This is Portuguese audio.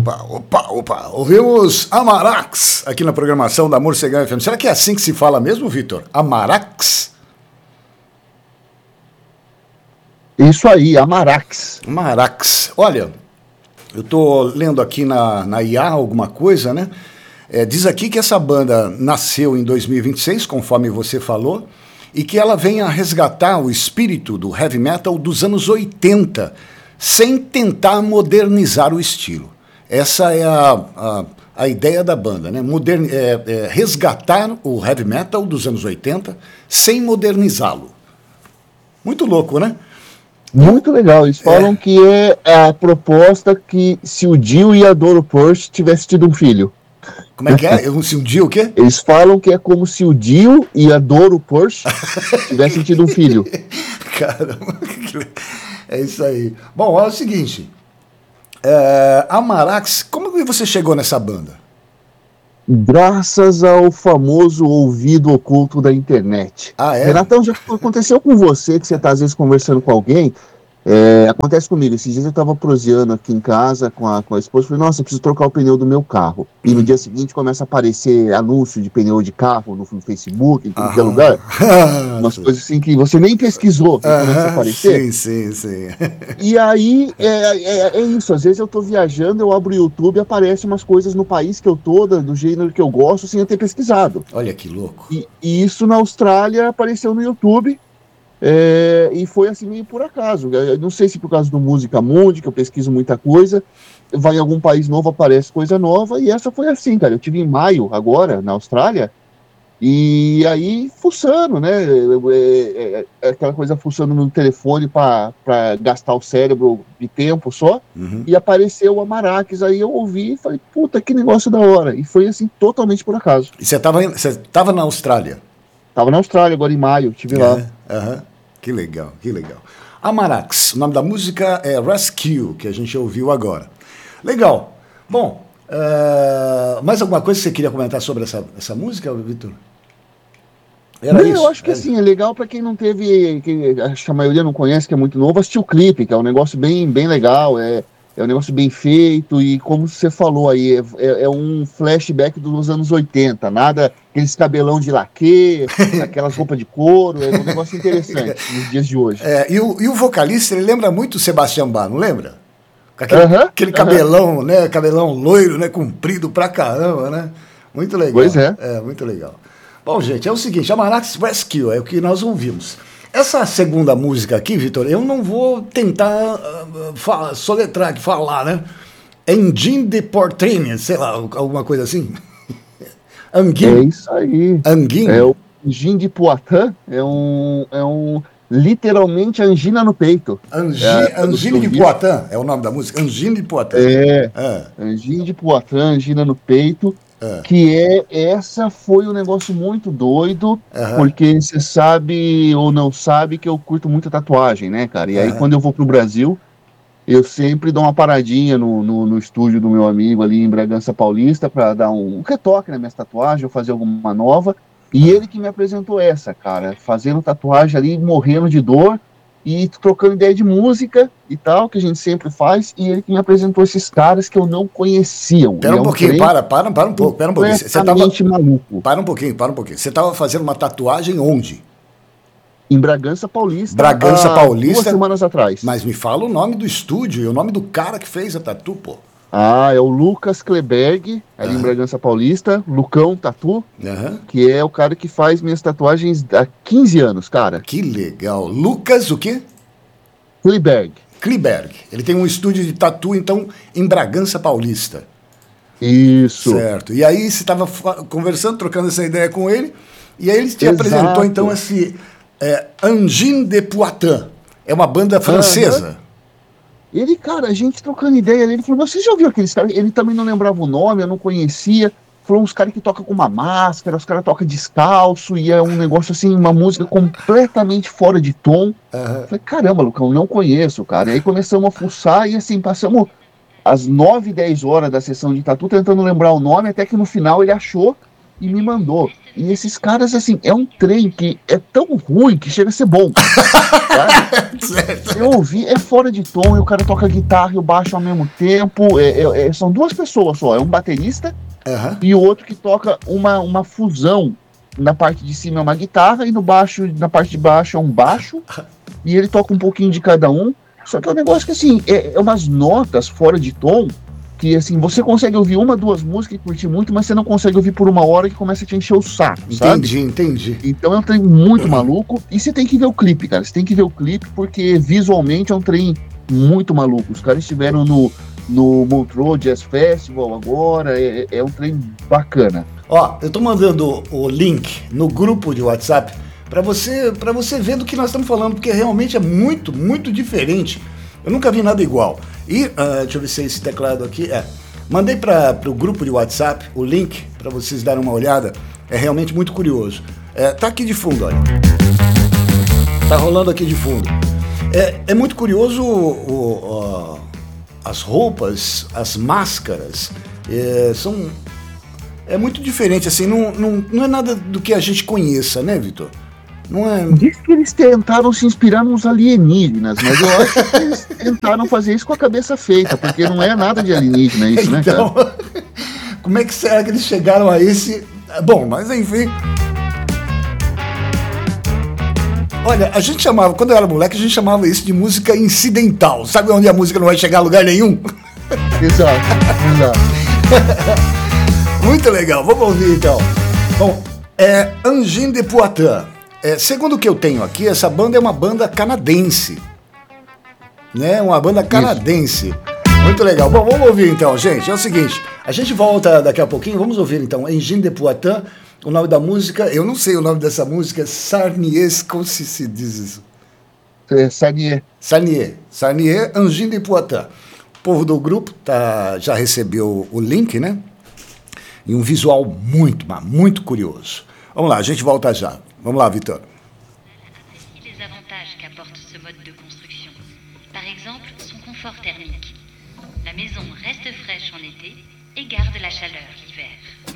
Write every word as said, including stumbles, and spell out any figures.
opa, opa, opa. Ouvimos Amarax aqui na programação da Morcegão F M. Será que é assim que se fala mesmo, Vitor? Amarax? Isso aí, Amarax. Amarax. Olha, eu estou lendo aqui na, na I A alguma coisa, né? É, diz aqui que essa banda nasceu em dois mil e vinte e seis, conforme você falou, e que ela vem a resgatar o espírito do heavy metal dos anos oitenta, sem tentar modernizar o estilo. Essa é a, a, a ideia da banda, né? Modern, é, é resgatar o heavy metal dos anos oitenta sem modernizá-lo. Muito louco, né? Muito legal. Eles falam é. que é a proposta que se o Dio e a Doro Pearce tivessem tido um filho. Como é que é? Eu, se o Dio o quê? Eles falam que é como se o Dio e a Doro Pearce tivessem tido um filho. Caramba, é isso aí. Bom, é o seguinte, é, Amarax, como que você chegou nessa banda? Graças ao famoso ouvido oculto da internet. Ah, é? Renatão, já aconteceu com você que você está às vezes conversando com alguém? É, acontece comigo, esses dias eu estava proseando aqui em casa com a, com a esposa, falei, nossa, eu preciso trocar o pneu do meu carro. E no dia seguinte começa a aparecer anúncio de pneu de carro no, no Facebook, em qualquer lugar. Umas coisas assim que você nem pesquisou, que começa a aparecer. Sim, sim, sim. E aí, é, é, é isso, às vezes eu tô viajando, eu abro o YouTube e aparecem umas coisas no país que eu tô, do gênero que eu gosto, sem eu ter pesquisado. Olha que louco. E, e isso na Austrália apareceu no YouTube. É, e foi assim meio por acaso. Eu não sei se por causa do Música Mundi, que eu pesquiso muita coisa, vai em algum país novo, aparece coisa nova, e essa foi assim, cara. Eu tive em maio, agora, na Austrália, e aí fuçando, né? É, é, é aquela coisa fuçando no telefone para gastar o cérebro de tempo só, uhum. E apareceu o Amarax, aí eu ouvi e falei, puta, que negócio da hora. E foi assim, totalmente por acaso. E você estava você tava na Austrália? Tava na Austrália, agora em maio, estive é, lá. Uhum. Que legal, que legal. Amarax, o nome da música é Rescue, que a gente ouviu agora. Legal. Bom, uh, mais alguma coisa que você queria comentar sobre essa, essa música, Vitor? Era não, isso? Eu acho que Era... assim, é legal para quem não teve, que acho que a maioria não conhece, que é muito novo, assistir o clipe, que é um negócio bem, bem legal, é, é um negócio bem feito, e como você falou aí, é, é, é um flashback dos anos oitenta, nada, aqueles cabelão de laque, aquelas roupas de couro, é um negócio interessante nos dias de hoje. É, e, o, e o vocalista, ele lembra muito o Sebastião Bach, não lembra? Com aquele, uh-huh, aquele cabelão, uh-huh. né, cabelão loiro, né, comprido pra caramba, né? Muito legal. Pois é. É, muito legal. Bom, gente, é o seguinte, Amarax Rescue é o que nós ouvimos. Essa segunda música aqui, Vitor, eu não vou tentar uh, falar, soletrar aqui, falar, né? Engin de Portrinha, sei lá, alguma coisa assim. Anguin. É isso aí. Anguin. É o Engin de Poitin, é um, é um literalmente angina no peito. Angi, é, Angine de Poitin, é o nome da música? Angine de Poitin. É, é. Angine de Poitin, angina no peito. É. Que é, essa foi um negócio muito doido, uhum. Porque você sabe ou não sabe que eu curto muita tatuagem, né, cara? E aí uhum. Quando eu vou pro Brasil, eu sempre dou uma paradinha no, no, no estúdio do meu amigo ali em Bragança Paulista para dar um, um retoque nas minhas tatuagens, ou fazer alguma nova. E ele que me apresentou essa, cara, fazendo tatuagem ali, morrendo de dor, e trocando ideia de música e tal, que a gente sempre faz, e ele que me apresentou esses caras que eu não conhecia. Pera um, um pouquinho, para, para, para um pouco, pera um pouquinho. Você tava, maluco. Para um pouquinho, para um pouquinho. Você estava fazendo uma tatuagem onde? Em Bragança Paulista. Bragança há Paulista. Duas semanas atrás. Mas me fala o nome do estúdio e o nome do cara que fez a tatu, pô. Ah, é o Lucas Kleberg, ali uhum. em Bragança Paulista, Lucão Tatu, uhum. Que é o cara que faz minhas tatuagens há quinze anos, cara. Que legal. Lucas o quê? Kleberg. Kleberg. Ele tem um estúdio de tatu, então, em Bragança Paulista. Isso. Certo. E aí você estava conversando, trocando essa ideia com ele, e aí ele te Exato. apresentou, então, esse é, Engin de Poitin. É uma banda francesa. Uhum. Ele, cara, a gente trocando ideia ali, ele falou, você já ouviu aqueles caras? Ele também não lembrava o nome, eu não conhecia. Falou uns caras que tocam com uma máscara, os caras tocam descalço, e é um negócio assim, uma música completamente fora de tom. Uhum. Falei, caramba, Lucão, não conheço, cara. E aí começamos a fuçar e assim, passamos as nove, dez horas da sessão de tatu tentando lembrar o nome, até que no final ele achou e me mandou. E esses caras, assim, é um trem que é tão ruim que chega a ser bom. Eu ouvi, é fora de tom, e o cara toca guitarra e o baixo ao mesmo tempo. É, é, é, são duas pessoas só, é um baterista uhum. e o outro que toca uma, uma fusão. Na parte de cima é uma guitarra e no baixo, na parte de baixo é um baixo. E ele toca um pouquinho de cada um. Só que é um negócio que, assim, é, é umas notas fora de tom que, assim, você consegue ouvir uma, duas músicas e curtir muito, mas você não consegue ouvir por uma hora que começa a te encher o saco, sabe? Entendi, entendi. Então é um trem muito maluco. E você tem que ver o clipe, cara. Você tem que ver o clipe porque visualmente é um trem muito maluco. Os caras estiveram no, no Montreux Jazz Festival agora. É, é um trem bacana. Ó, eu tô mandando o link no grupo de WhatsApp para você, para você ver do que nós estamos falando, porque realmente é muito, muito diferente. Eu nunca vi nada igual. E, uh, deixa eu ver se esse teclado aqui é. Mandei para o grupo de WhatsApp o link para vocês darem uma olhada. É realmente muito curioso. É, tá aqui de fundo, olha. Tá rolando aqui de fundo. É, é muito curioso o, o, as roupas, as máscaras. É, são, é muito diferente, assim, não, não, não é nada do que a gente conheça, né, Vitor? Não é... Diz que eles tentaram se inspirar nos alienígenas, mas eu acho que eles tentaram fazer isso com a cabeça feita, porque não é nada de alienígena isso, né, então, cara? Como é que será que eles chegaram a esse... Bom, mas enfim... Olha, a gente chamava, quando eu era moleque, a gente chamava isso de música incidental. Sabe onde a música não vai chegar a lugar nenhum? Exato, exato. Muito legal, vamos ouvir então. Bom, é Engine de Poitin. É, segundo o que eu tenho aqui, essa banda é uma banda canadense. Né? Uma banda canadense. Isso. Muito legal. Bom, vamos ouvir então, gente. É o seguinte, a gente volta daqui a pouquinho, vamos ouvir então Engine de Poitin. O nome da música, eu não sei o nome dessa música, Sarnier, como se, se diz isso? É, Sarnier. Sarnier. Sarnier, Engine de Poitin. O povo do grupo tá, já recebeu o link, né? E um visual muito, mas muito curioso. Vamos lá, a gente volta já. Vamos lá, Vitor. Les avantages qu'apporte ce mode de construction. Par exemple, son confort thermique. La maison reste fraîche en été et garde la chaleur l'hiver.